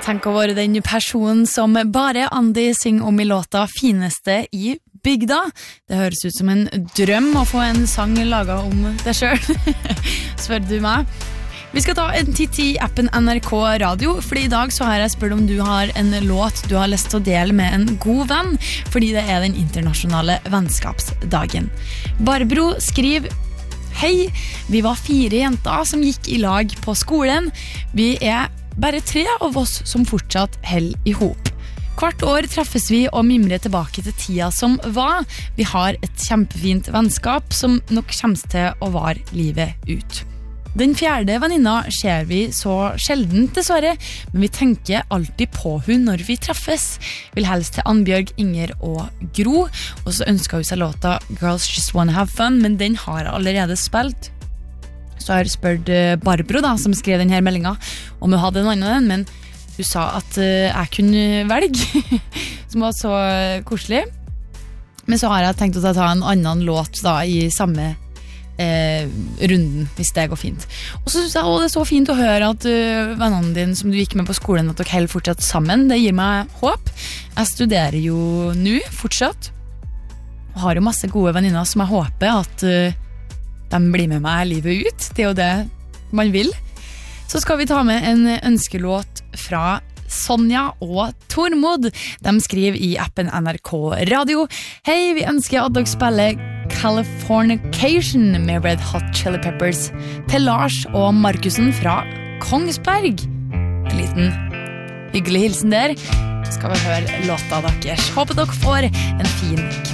Tenk å være den personen som bare Andy synger om I låta Fineste I bygda. Det høres ut som en drøm å få en sang laget om deg selv. Spør du meg? Vi skal ta en titt I appen NRK Radio, fordi I dag så har jeg spurt om du har en låt du har lyst til å dele med en god venn, fordi det den internasjonale vennskapsdagen. Barbro skriver: Hei, vi var 4 jenter som gikk I lag på skolen. Vi bare 3 av oss som fortsatt held I hop. Hvert år treffes vi og mimrer tilbake til tida som var. Vi har et kjempefint vennskap som nok kommer til å vare livet ut. Den 4. venninna ser vi så sjelden dessverre, men vi tenker alltid på hun når vi treffes. Vil helst til Annbjørg, Inger og Gro, og så ønsker hun seg låta Girls Just Wanna Have Fun, men den har jeg allerede spilt. Så jeg har spurt Barbro da, som skrev denne meldingen, om hun hadde en annen, men hun sa at jeg kunne velge, som var så koselig. Men så har jeg tenkt å ta en annen låt da, I samme runden, hvis det går fint. Og så synes jeg det så fint å høre at vennene dine som du gikk med på skolen, at dere holder fortsatt sammen. Det gir meg håp. Jeg studerer jo nå fortsatt, og har jo masse gode venninner som jeg håper at de blir med meg livet ut. Det jo det man vil. Så skal vi ta med en ønskelåt fra Sonja og Tormod. De skriver I appen NRK Radio: Hei, vi ønsker at dere spiller Californication med Red Hot Chili Peppers til Lars og Markusen fra Kongsberg. En liten hyggelig hilsen der. Skal vi høre låta deres. Håper dere får en fin kveld.